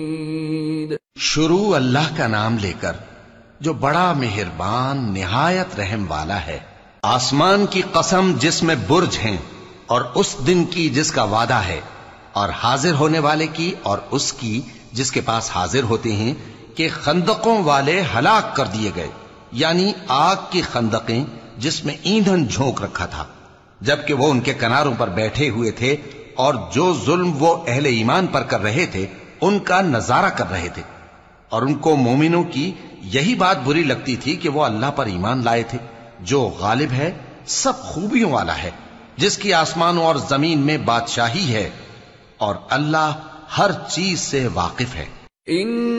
शुरू अल्लाह का नाम लेकर जो बड़ा मेहरबान निहायत रहम वाला है। आसमान की कसम जिसमें बुर्ज हैं, और उस दिन की जिसका वादा है, और हाजिर होने वाले की और उसकी जिसके पास हाजिर होते हैं, कि खंदकों वाले हलाक कर दिए गए, यानी आग की खंदकें जिसमें ईंधन झोंक रखा था, जबकि वो उनके किनारों पर बैठे हुए थे और जो जुल्म वो अहले ईमान पर कर रहे थे उनका नजारा कर रहे थे। और उनको मोमिनों की यही बात बुरी लगती थी कि वो अल्लाह पर ईमान लाए थे, जो गालिब है, सब खूबियों वाला है, जिसकी आसमानों और जमीन में बादशाही है, और अल्लाह हर चीज से वाकिफ है।